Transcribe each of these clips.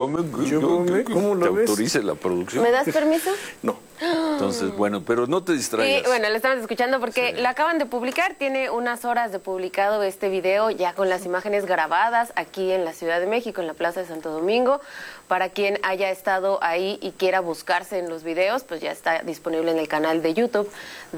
¿Cómo lo ves? Autorice la producción. ¿Me das permiso? No. Entonces, bueno, pero no te distraigas. Y bueno, lo estamos escuchando porque lo acaban de publicar, tiene unas horas de publicado este video ya con las imágenes grabadas aquí en la Ciudad de México, en la Plaza de Santo Domingo. Para quien haya estado ahí y quiera buscarse en los videos, pues ya está disponible en el canal de YouTube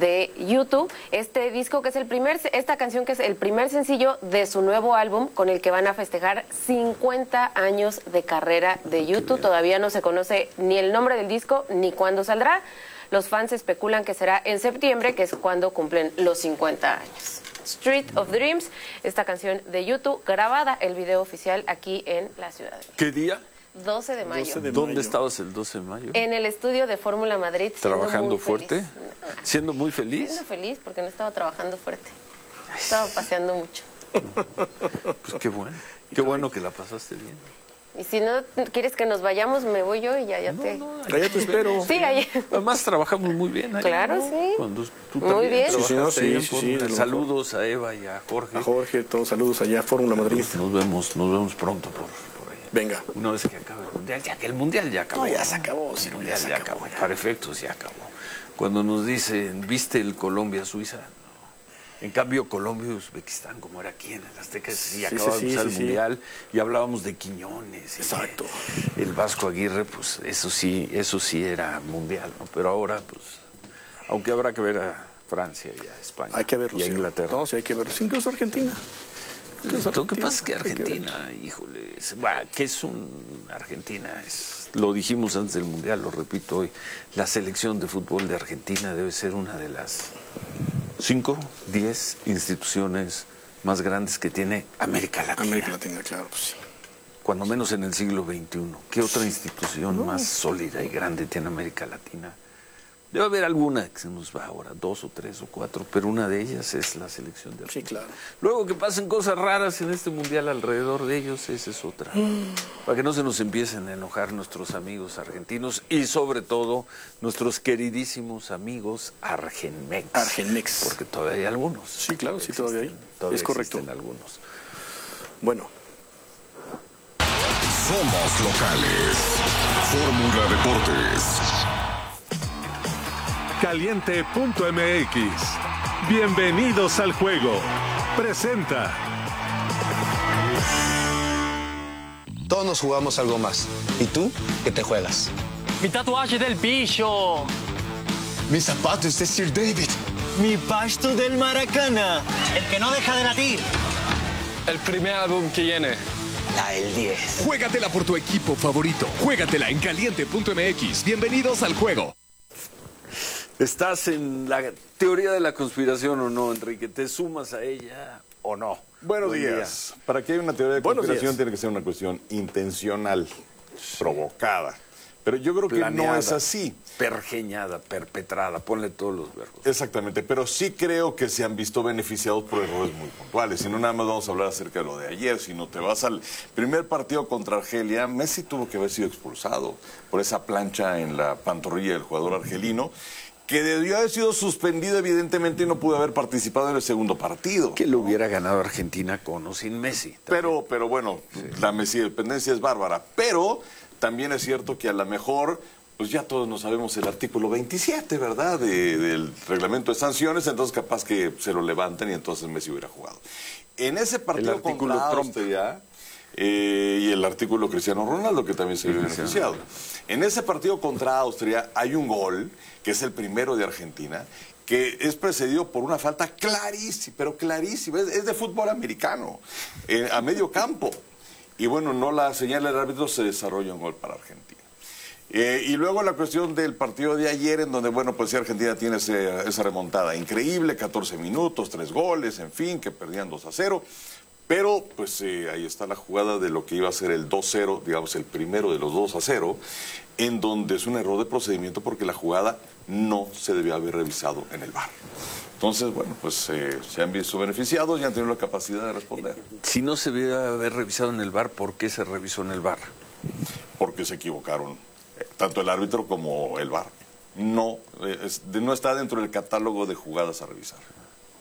Este disco que es esta canción que es el primer sencillo de su nuevo álbum con el que van a festejar 50 años de carrera de YouTube. Todavía no se conoce ni el nombre del disco ni cuándo saldrá. Los fans especulan que será en septiembre, que es cuando cumplen los 50 años. Street of Dreams, esta canción de YouTube, grabada el video oficial aquí en la Ciudad de México. ¿Qué día? 12 de mayo. ¿Dónde estabas el 12 de mayo? En el estudio de Fórmula Madrid. ¿Trabajando fuerte? ¿Siendo muy feliz? Siendo feliz porque no estaba trabajando fuerte. Estaba paseando mucho. Pues qué bueno. Qué bueno que la pasaste bien. Y si no quieres que nos vayamos, me voy yo y ya te... Allá te espero. Sí, allá. Además trabajamos muy bien ahí, Claro, ¿no? sí. Cuando tú Muy también bien. trabajaste ahí en Sí, Fórmula. sí, Saludos a Eva y a Jorge. A Jorge, todos saludos allá, Fórmula Madrid. Nos vemos pronto por ahí. Venga. Una vez que acabe el Mundial, ya que el Mundial ya acabó. No, ya se acabó. El Mundial ya acabó. Para efectos ya acabó. Cuando nos dicen, ¿viste el Colombia-Suiza? En cambio, Colombia y Uzbekistán, como era aquí en el Azteca, sí, acababa de empezar el Mundial y hablábamos de Quiñones. Exacto. El Vasco Aguirre, pues eso sí era Mundial, ¿no? Pero ahora, pues, aunque habrá que ver a Francia y a España. Hay que verlo. Y a Inglaterra. No, sí, hay que verlo. Incluso Argentina. Lo que pasa es que Argentina, híjole, que es Argentina lo dijimos antes del Mundial, lo repito hoy, la selección de fútbol de Argentina debe ser una de las 5, 10 instituciones más grandes que tiene América Latina. América Latina, claro, pues sí. Cuando menos en el siglo XXI. ¿Qué otra institución más sólida y grande tiene América Latina? Debe haber alguna que se nos va ahora, 2 o 3 o 4, pero una de ellas es la selección de Argentina. Sí, claro. Luego que pasen cosas raras en este Mundial alrededor de ellos, esa es otra. Para que no se nos empiecen a enojar nuestros amigos argentinos y sobre todo nuestros queridísimos amigos argenmex. Argenmex. Porque todavía hay algunos. Sí, claro, sí, todavía hay. Todavía es correcto. existen algunos. Bueno. Somos locales. Fórmula Deportes. Caliente.mx. Bienvenidos al juego. Presenta. Todos nos jugamos algo más. ¿Y tú qué te juegas? Mi tatuaje del pillo. Mis zapatos de Sir David. Mi pasto del Maracana. El que no deja de latir. El primer álbum que viene. La del 10. Juégatela por tu equipo favorito. Juégatela en Caliente.mx. Bienvenidos al juego. ¿Estás en la teoría de la conspiración o no, Enrique? ¿Te sumas a ella o no? Buenos Buen días. día. Para que haya una teoría de Buenos conspiración días. tiene que ser una cuestión intencional, provocada. Pero yo creo que Planeada, no es así. Pergeñada, perpetrada, ponle todos los verbos. Exactamente, pero sí creo que se han visto beneficiados por errores muy puntuales. Si no, nada más vamos a hablar acerca de lo de ayer. Si no te vas al primer partido contra Argelia, Messi tuvo que haber sido expulsado por esa plancha en la pantorrilla del jugador argelino, que debió haber sido suspendido evidentemente y no pudo haber participado en el segundo partido. Que lo hubiera ganado Argentina con o sin Messi. Pero bueno, la Messi dependencia es bárbara. Pero también es cierto que a lo mejor, pues ya todos no sabemos el artículo 27, ¿verdad? Del reglamento de sanciones, entonces capaz que se lo levanten y entonces Messi hubiera jugado. En ese partido El artículo contra Trump. Austria, y el artículo Cristiano Ronaldo, que también se vio beneficiado. En ese partido contra Austria hay un gol, que es el primero de Argentina, que es precedido por una falta clarísima, pero clarísima, es de fútbol americano, a medio campo. Y bueno, no la señala el árbitro, se desarrolla un gol para Argentina. Y luego la cuestión del partido de ayer, en donde, bueno, pues sí, Argentina tiene esa remontada increíble, 14 minutos, 3 goles, en fin, que perdían 2-0. Pero, pues ahí está la jugada de lo que iba a ser el 2-0, digamos, el primero de los 2-0, en donde es un error de procedimiento porque la jugada no se debió haber revisado en el VAR. Entonces, bueno, pues se han visto beneficiados y han tenido la capacidad de responder. Si no se debe haber revisado en el VAR, ¿por qué se revisó en el VAR? Porque se equivocaron, tanto el árbitro como el VAR. No está dentro del catálogo de jugadas a revisar.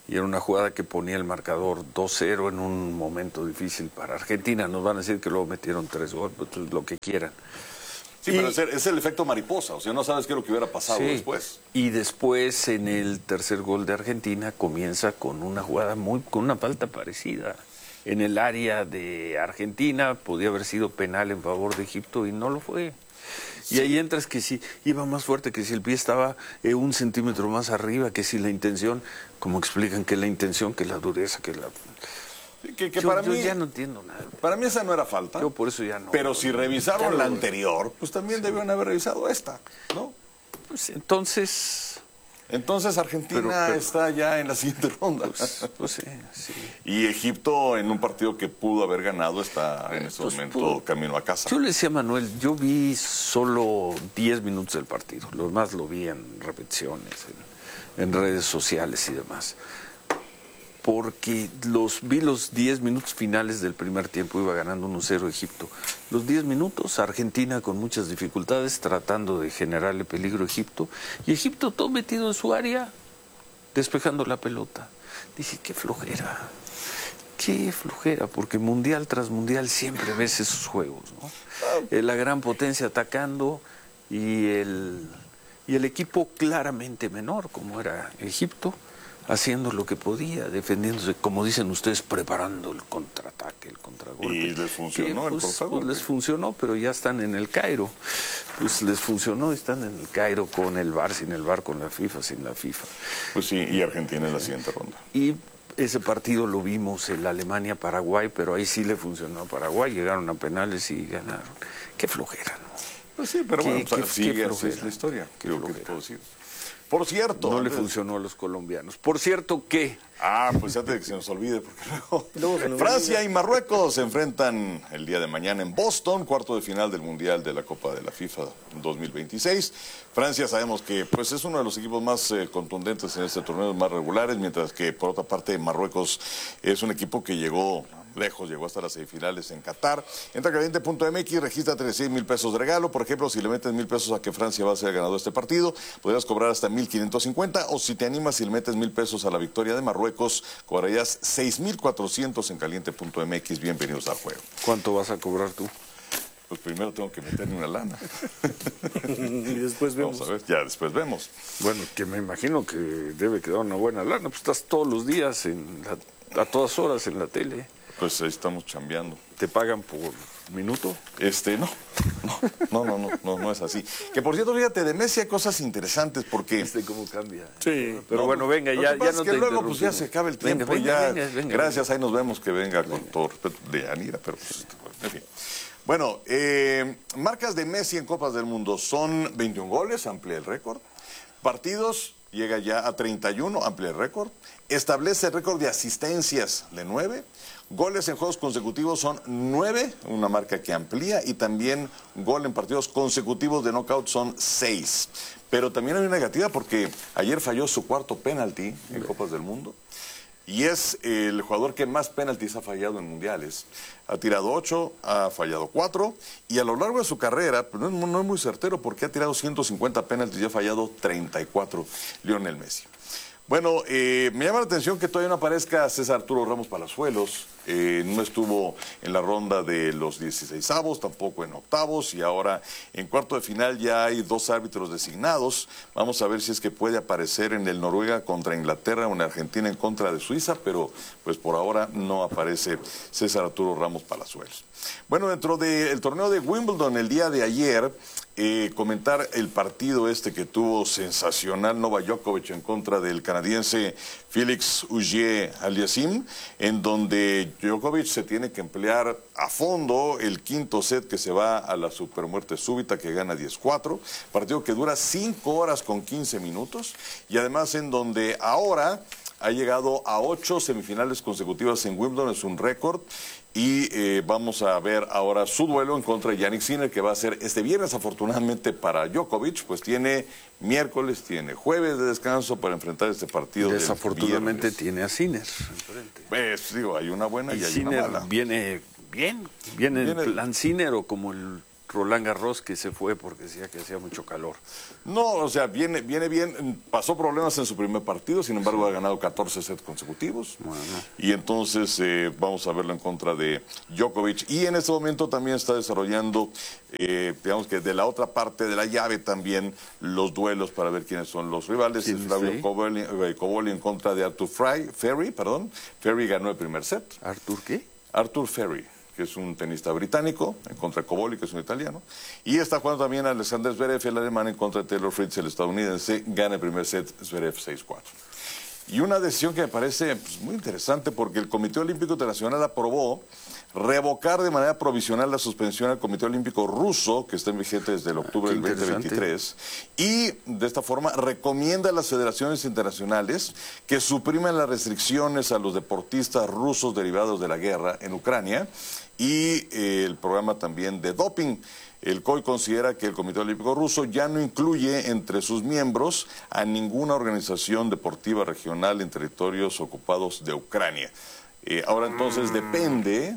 y era una jugada que ponía el marcador 2-0 en un momento difícil para Argentina. Nos van a decir que luego metieron 3 goles, pues, lo que quieran. Sí, pero es el efecto mariposa, o sea, no sabes qué es lo que hubiera pasado después. Y después, en el tercer gol de Argentina, comienza con una jugada con una falta parecida. En el área de Argentina podía haber sido penal en favor de Egipto y no lo fue. Sí. Y ahí entras que si iba más fuerte, que si el pie estaba 1 centímetro más arriba, que si la intención, como explican que la intención, que la dureza, que la... Yo ya no entiendo nada. Para mí esa no era falta. Yo por eso ya no. Pero si revisaron la anterior, pues también debieron haber revisado esta, ¿no? Pues entonces Argentina está ya en la siguiente ronda. Pues sí. Y Egipto, en un partido que pudo haber ganado, está en este momento camino a casa. Yo le decía a Manuel, yo vi solo 10 minutos del partido. Lo demás lo vi en repeticiones, en redes sociales y demás. Porque vi los 10 minutos finales del primer tiempo, iba ganando 1-0 Egipto. Los 10 minutos, Argentina con muchas dificultades, tratando de generarle peligro a Egipto. Y Egipto todo metido en su área, despejando la pelota. Dije, qué flojera, porque mundial tras mundial siempre ves esos juegos, ¿no? La gran potencia atacando y el equipo claramente menor, como era Egipto, haciendo lo que podía, defendiéndose, como dicen ustedes, preparando el contraataque, el contragolpe. Y les funcionó el contragolpe. Les funcionó, pero ya están en el Cairo. Pues les funcionó, están en el Cairo con el VAR, sin el VAR, con la FIFA, sin la FIFA. Pues sí, y Argentina en la siguiente ronda. Y ese partido lo vimos en la Alemania-Paraguay, pero ahí sí le funcionó a Paraguay, llegaron a penales y ganaron. Qué flojera, ¿no? Pues sí, pero bueno, sigue así es la historia. Creo que puedo decir. Por cierto... No le funcionó a los colombianos. Por cierto, ¿qué? Pues antes de que se nos olvide, porque luego Francia y Marruecos se enfrentan el día de mañana en Boston, cuarto de final del Mundial de la Copa de la FIFA 2026. Francia sabemos que pues es uno de los equipos más contundentes en este torneo, más regulares, mientras que por otra parte Marruecos es un equipo que llegó lejos, llegó hasta las semifinales en Qatar. Entra a caliente.mx, registra 36,000 pesos de regalo. Por ejemplo, si le metes 1,000 pesos a que Francia va a ser el ganador de este partido, podrías cobrar hasta 1,550, o si te animas y le metes 1,000 pesos a la victoria de Marruecos, cobrarías 6,400 en caliente.mx. Bienvenidos al juego. ¿Cuánto vas a cobrar tú? Pues primero tengo que meterme una lana. Y después vemos. Vamos a ver, ya después vemos. Bueno, que me imagino que debe quedar una buena lana, pues estás todos los días, a todas horas en la tele. Pues ahí estamos chambeando. ¿Te pagan por minuto? No es así. Que por cierto, fíjate, de Messi hay cosas interesantes porque... ¿Cómo cambia? Sí. Pero bueno, venga, ya no te luego pues ya se acaba el tiempo. Venga, gracias, ahí nos vemos, que venga con todo respeto de Anira, pero pues, en fin. Bueno, marcas de Messi en Copas del Mundo son 21 goles, amplía el récord. Partidos, llega ya a 31, amplía el récord. Establece el récord de asistencias de 9. Goles en juegos consecutivos son 9, una marca que amplía, y también gol en partidos consecutivos de knockout son 6. Pero también hay una negativa porque ayer falló su cuarto penalti en Copas del Mundo. Y es el jugador que más penaltis ha fallado en mundiales. Ha tirado 8, ha fallado 4, y a lo largo de su carrera, pues no es muy certero porque ha tirado 150 penaltis y ha fallado 34, Lionel Messi. Bueno, me llama la atención que todavía no aparezca César Arturo Ramos Palazuelos. No estuvo en la ronda de los 16avos, tampoco en octavos, y ahora en cuarto de final ya hay 2 árbitros designados. Vamos a ver si es que puede aparecer en el Noruega contra Inglaterra o en Argentina en contra de Suiza, pero pues por ahora no aparece César Arturo Ramos Palazuelos. Bueno, dentro del torneo de Wimbledon el día de ayer, comentar el partido que tuvo sensacional Novak Djokovic en contra del canadiense Félix Auger-Aliassime, en donde Djokovic se tiene que emplear a fondo el quinto set, que se va a la supermuerte súbita, que gana 10-4, partido que dura 5 horas con 15 minutos, y además en donde ahora ha llegado a 8 semifinales consecutivas en Wimbledon, es un récord. Y vamos a ver ahora su duelo en contra de Jannik Sinner, que va a ser este viernes. Afortunadamente para Djokovic, pues tiene miércoles, tiene jueves de descanso para enfrentar este partido. Desafortunadamente tiene a Sinner enfrente. Pues digo, hay una buena y hay Sinner una mala. Viene en plan Sinner, o como Roland Garros, que se fue porque decía que hacía mucho calor. No, o sea, viene bien. Pasó problemas en su primer partido, sin embargo ha ganado 14 sets consecutivos. Bueno. Y entonces vamos a verlo en contra de Djokovic. Y en este momento también está desarrollando, digamos que de la otra parte de la llave también, los duelos para ver quiénes son los rivales. Es Flavio Cobolli en contra de Arthur Ferry. Ferry ganó el primer set. ¿Arthur qué? Arthur Ferry, que es un tenista británico, en contra de Cobolli, que es un italiano. Y está jugando también Alexander Zverev, el alemán, en contra de Taylor Fritz, el estadounidense. Gana el primer set, Zverev 6-4. Y una decisión que me parece muy interesante, porque el Comité Olímpico Internacional aprobó revocar de manera provisional la suspensión al Comité Olímpico Ruso, que está en vigente desde el octubre del 2023, y de esta forma recomienda a las federaciones internacionales que supriman las restricciones a los deportistas rusos derivados de la guerra en Ucrania y el programa también de doping. El COI considera que el Comité Olímpico Ruso ya no incluye entre sus miembros a ninguna organización deportiva regional en territorios ocupados de Ucrania. Ahora entonces depende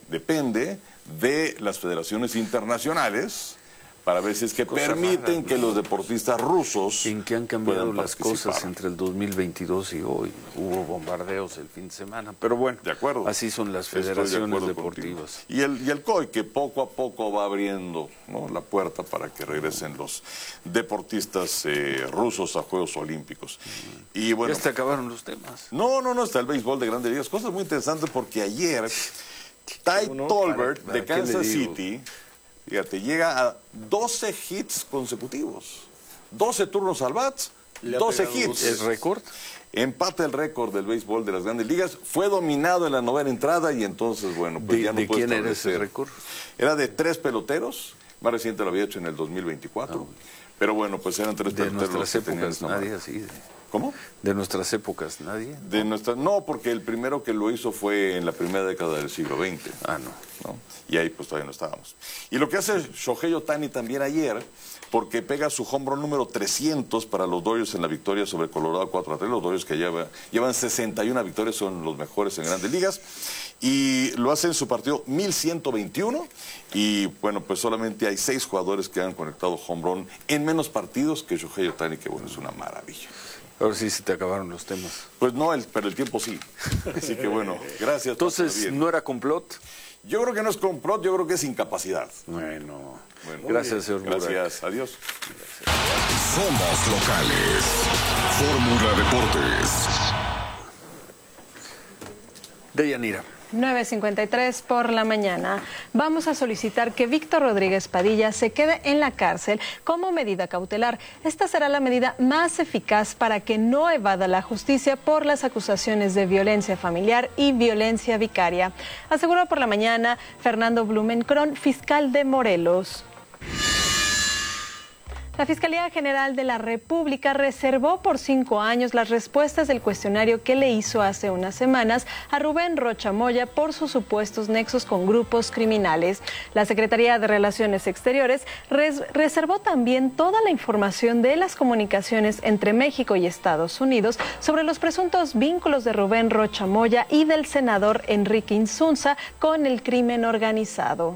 de las federaciones internacionales para ver si es que permiten que los deportistas rusos... ¿En qué han cambiado las cosas entre el 2022 y hoy? Hubo bombardeos el fin de semana, pero bueno, de acuerdo. Así son las federaciones deportivas. Y el COI, que poco a poco va abriendo, ¿no?, la puerta para que regresen los deportistas rusos a Juegos Olímpicos. Y bueno, ya se acabaron los temas. No, está el béisbol de Grandes Ligas. Cosas muy interesantes porque ayer Ty Tolbert de Kansas City... Fíjate, llega a 12 hits consecutivos. 12 turnos al bat, 12 hits. ¿Es récord? Empata el récord del béisbol de las Grandes Ligas. Fue dominado en la novena entrada y entonces, bueno, pues ya no puede establecer. ¿De quién era ese récord? Era de 3 peloteros. Más reciente lo había hecho en el 2024. Pero bueno, pues eran 3 peloteros. De nuestras épocas, nadie así. ¿Cómo? De nuestras épocas, nadie. No, porque el primero que lo hizo fue en la primera década del siglo XX. ¿No? Y ahí pues todavía no estábamos. Y lo que hace Shohei Ohtani también ayer, porque pega su home run número 300 para los Dodgers en la victoria sobre Colorado 4-3. Los Dodgers que llevan 61 victorias, son los mejores en Grandes Ligas. Y lo hace en su partido 1121. Y bueno, pues solamente hay 6 jugadores que han conectado home run en menos partidos que Shohei Ohtani, que bueno, es una maravilla. Ahora sí se te acabaron los temas. Pues no, pero el tiempo sí. Así que bueno, gracias. Entonces, ¿no era complot? Yo creo que no es complot, yo creo que es incapacidad. Bueno, gracias, señor Burak. Gracias, adiós. Somos locales. Fórmula Deportes. Deyanira. 9:53 por la mañana. Vamos a solicitar que Víctor Rodríguez Padilla se quede en la cárcel como medida cautelar. Esta será la medida más eficaz para que no evada la justicia por las acusaciones de violencia familiar y violencia vicaria, aseguró por la mañana Fernando Blumenkron, fiscal de Morelos. La Fiscalía General de la República reservó por 5 años las respuestas del cuestionario que le hizo hace unas semanas a Rubén Rocha Moya por sus supuestos nexos con grupos criminales. La Secretaría de Relaciones Exteriores reservó también toda la información de las comunicaciones entre México y Estados Unidos sobre los presuntos vínculos de Rubén Rocha Moya y del senador Enrique Insunza con el crimen organizado.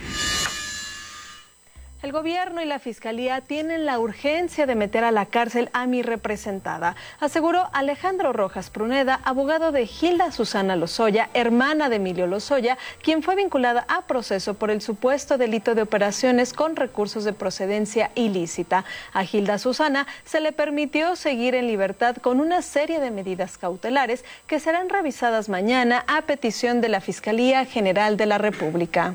El gobierno y la fiscalía tienen la urgencia de meter a la cárcel a mi representada, aseguró Alejandro Rojas Pruneda, abogado de Gilda Susana Lozoya, hermana de Emilio Lozoya, quien fue vinculada a proceso por el supuesto delito de operaciones con recursos de procedencia ilícita. A Gilda Susana se le permitió seguir en libertad con una serie de medidas cautelares que serán revisadas mañana a petición de la Fiscalía General de la República.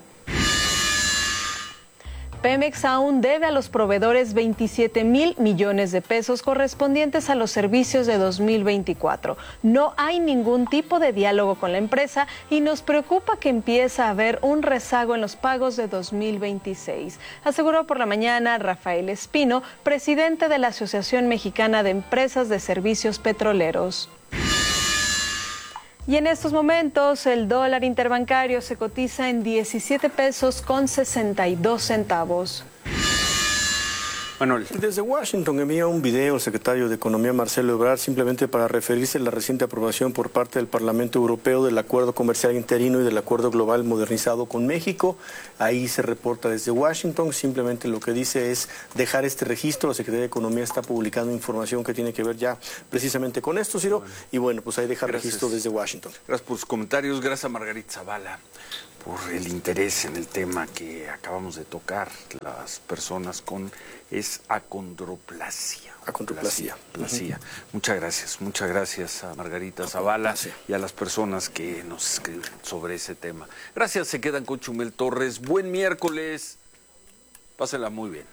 Pemex aún debe a los proveedores 27,000 millones de pesos correspondientes a los servicios de 2024. No hay ningún tipo de diálogo con la empresa y nos preocupa que empiece a haber un rezago en los pagos de 2026, aseguró por la mañana Rafael Espino, presidente de la Asociación Mexicana de Empresas de Servicios Petroleros. Y en estos momentos el dólar interbancario se cotiza en 17 pesos con 62 centavos. Manuel. Desde Washington envía un video el secretario de Economía Marcelo Ebrard simplemente para referirse a la reciente aprobación por parte del Parlamento Europeo del Acuerdo Comercial Interino y del Acuerdo Global Modernizado con México. Ahí se reporta desde Washington, simplemente lo que dice es dejar este registro. La Secretaría de Economía está publicando información que tiene que ver ya precisamente con esto, Ciro, y bueno, pues ahí deja registro desde Washington. Gracias por sus comentarios, gracias a Margarita Zavala por el interés en el tema que acabamos de tocar, las personas con acondroplasia. Acondroplasia. Muchas gracias a Margarita Zavala y a las personas que nos escriben sobre ese tema. Gracias, se quedan con Chumel Torres. Buen miércoles, pásela muy bien.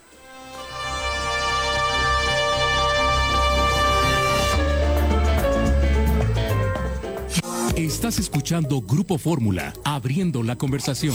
Estás escuchando Grupo Fórmula, abriendo la conversación.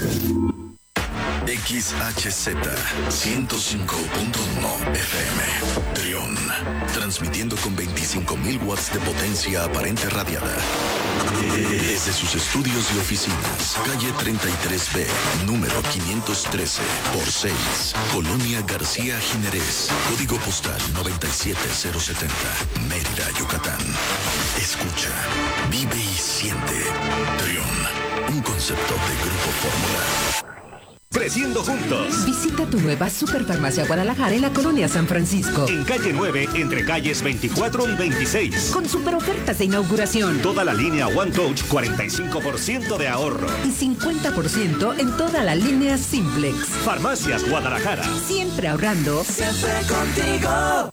XHZ 105.1 FM, Trión, transmitiendo con 25.000 watts de potencia aparente radiada. Desde sus estudios y oficinas, calle 33B, número 513, por 6, Colonia García Jiménez, código postal 97070, Mérida, Yucatán. Escucha, vive y siente. Trión, un concepto de Grupo Fórmula. Creciendo juntos. Visita tu nueva Superfarmacia Guadalajara en la Colonia San Francisco. En calle 9, entre calles 24 y 26. Con super ofertas de inauguración. Toda la línea One Touch, 45% de ahorro. Y 50% en toda la línea Simplex. Farmacias Guadalajara. Siempre ahorrando. Siempre contigo.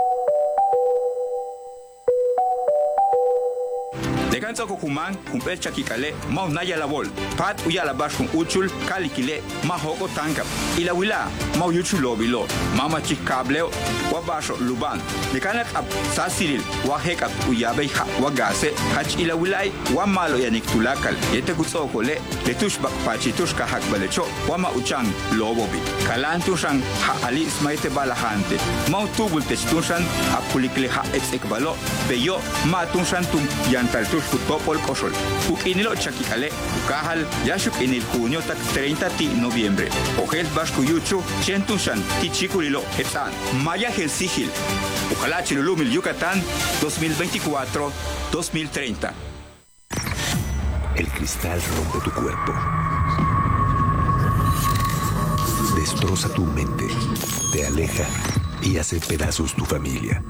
Deganza Kukuman, Kumpel Chakikale, Mau Naya Labol, Pat Uyalabash Kun Uchul, Kalikile, Mahoko Tankap, Ilawila, Mau Yuchulo Bilo, Mama Chikableo, Wabasho Luban, Dekanak Ab Sasiril, Wahek Ab Uyabe Wagase, Hach Ilawilai, Wamalo Yanik Tulakal, Yetekuzokole, Letush Bakpachitush Kahak Balecho, Wama Uchang, Lobobi, Kalantushan, Ha Ali Smaite Balahante, Mau Tubul Techtushan, Apulikle Ha Exekbalo, Beyo, Matushan Tum Yantal Kutopol Kosol, Ukinilo Chakikale, Ukahal, Yashuk en el junio tak 30 de noviembre. Ojel Bashkuyuchu, Chentushan, Tichikulilo, Etan, Maya Helsigil, Ujalá Chilulumil Yucatán, 2024-2030. El cristal rompe tu cuerpo. Destroza tu mente, te aleja y hace pedazos tu familia.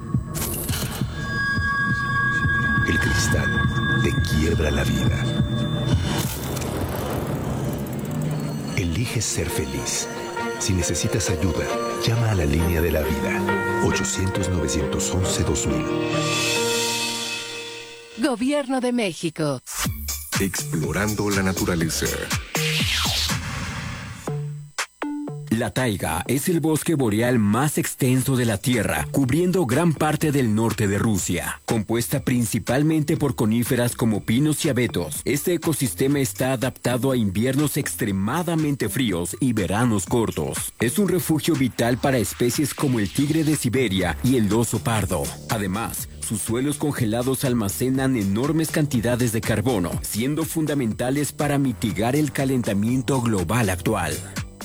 El cristal te quiebra la vida. Elige ser feliz. Si necesitas ayuda, llama a la línea de la vida. 800-911-2000. Gobierno de México. Explorando la naturaleza. La taiga es el bosque boreal más extenso de la Tierra, cubriendo gran parte del norte de Rusia. Compuesta principalmente por coníferas como pinos y abetos, este ecosistema está adaptado a inviernos extremadamente fríos y veranos cortos. Es un refugio vital para especies como el tigre de Siberia y el oso pardo. Además, sus suelos congelados almacenan enormes cantidades de carbono, siendo fundamentales para mitigar el calentamiento global actual.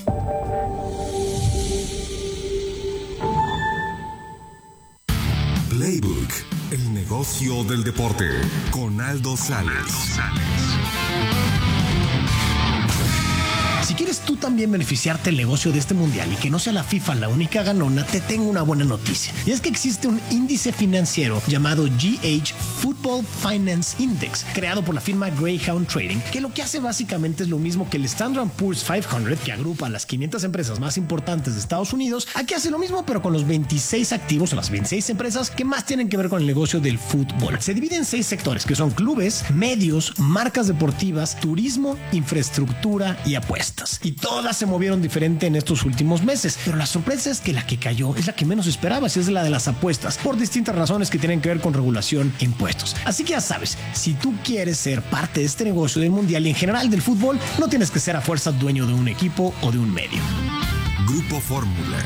Playbook, el negocio del deporte, con Aldo Sales. Si quieres tú también beneficiarte del negocio de este mundial y que no sea la FIFA la única ganona, te tengo una buena noticia. Y es que existe un índice financiero llamado GH Football Finance Index, creado por la firma Greyhound Trading, que lo que hace básicamente es lo mismo que el Standard & Poor's 500, que agrupa a las 500 empresas más importantes de Estados Unidos. Aquí hace lo mismo, pero con los 26 activos o las 26 empresas que más tienen que ver con el negocio del fútbol. Se divide en 6 sectores, que son clubes, medios, marcas deportivas, turismo, infraestructura y apuestas. Y todas se movieron diferente en estos últimos meses, pero la sorpresa es que la que cayó es la que menos esperabas, es la de las apuestas, por distintas razones que tienen que ver con regulación e impuestos. Así que ya sabes, si tú quieres ser parte de este negocio del mundial y en general del fútbol, no tienes que ser a fuerza dueño de un equipo o de un medio. Grupo Fórmula.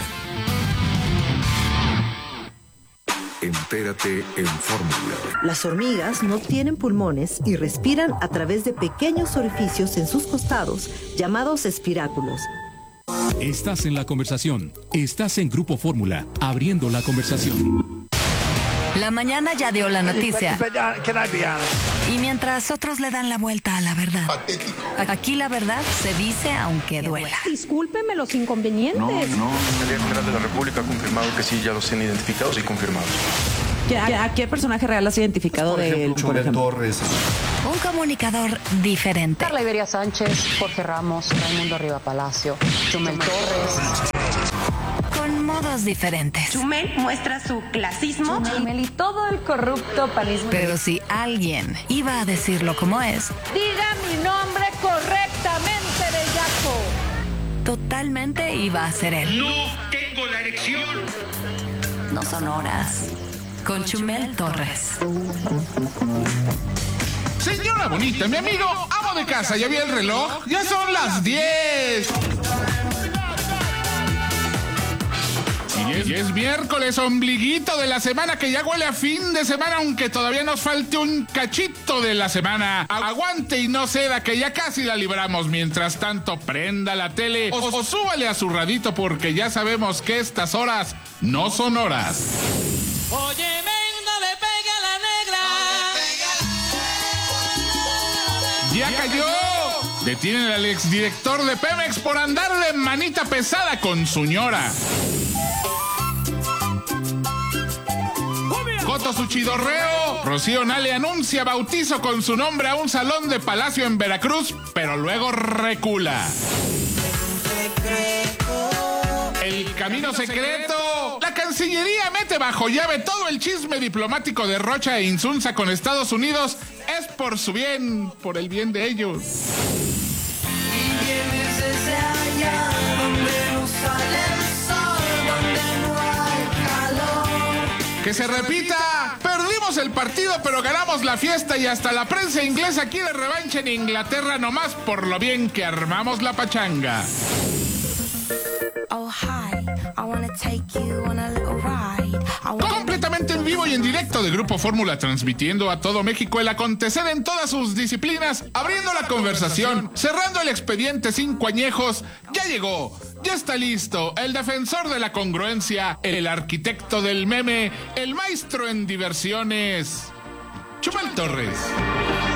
Entérate en Fórmula. Las hormigas no tienen pulmones y respiran a través de pequeños orificios en sus costados, llamados espiráculos. Estás en la conversación. Estás en Grupo Fórmula, abriendo la conversación. La mañana ya dio la noticia. Y mientras otros le dan la vuelta a la verdad. Aquí la verdad se dice aunque duela. Discúlpeme los inconvenientes. No. El Día General de la República ha confirmado que sí, ya los tienen identificados y confirmados. ¿A qué personaje real has identificado de él? Chumel Torres. Un comunicador diferente. Carla Iberia Sánchez, Jorge Ramos, Raimundo Riva Palacio, Chumel Torres. Con modos diferentes. Chumel muestra su clasismo. Chumel y todo el corrupto panismo. Pero si alguien iba a decirlo como es, diga mi nombre correctamente, bellaco. Totalmente iba a ser él. No tengo la erección. No son horas. Con Chumel Torres. Señora bonita, mi amigo, amo de casa, ¿ya vi el reloj? ¡Ya son las 10! Y es miércoles, ombliguito de la semana, que ya huele a fin de semana, aunque todavía nos falte un cachito de la semana. Aguante y no ceda, que ya casi la libramos. Mientras tanto, prenda la tele o súbale a su radito, porque ya sabemos que estas horas no son horas. Oye, no le pega la negra. ¡Ya cayó! Detienen al exdirector de Pemex por andar de manita pesada con su ñora. Coto su chidorreo. Rocío Nale anuncia bautizo con su nombre a un salón de Palacio en Veracruz, pero luego recula. El camino secreto. La Cancillería mete bajo llave todo el chisme diplomático de Rocha e Insunza con Estados Unidos. Es por su bien, por el bien de ellos. Y vienes desde allá donde no sale el sol, donde no hay calor. Que se repita. Perdimos el partido, pero ganamos la fiesta, y hasta la prensa inglesa quiere revancha en Inglaterra, nomás por lo bien que armamos la pachanga. Oh, hi, I wanna take you on a little ride. Completamente en vivo y en directo de Grupo Fórmula, transmitiendo a todo México el acontecer en todas sus disciplinas, abriendo la conversación, cerrando el expediente 5 añejos. Ya llegó, ya está listo, el defensor de la congruencia, el arquitecto del meme, el maestro en diversiones, Chumel Torres.